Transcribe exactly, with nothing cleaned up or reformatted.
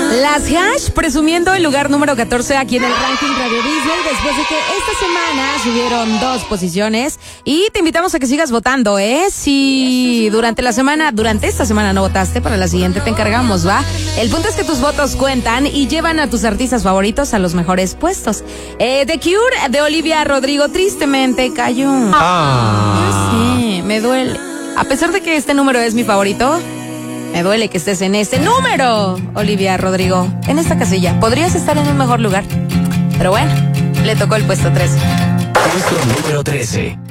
Las Hash presumiendo el lugar número catorce aquí en el ranking Radio Disney después de que esta semana subieron dos posiciones y te invitamos a que sigas votando, ¿eh? Si durante la semana, durante esta semana no votaste, para la siguiente te encargamos, ¿va? El punto es que tus votos cuentan y llevan a tus artistas favoritos a los mejores puestos. Eh, The Cure de Olivia Rodrigo tristemente cayó. Ah. Sí, me duele. A pesar de que este número es mi favorito, me duele que estés en este número, Olivia Rodrigo, en esta casilla. Podrías estar en un mejor lugar, pero bueno, le tocó el puesto trece. Puesto número trece.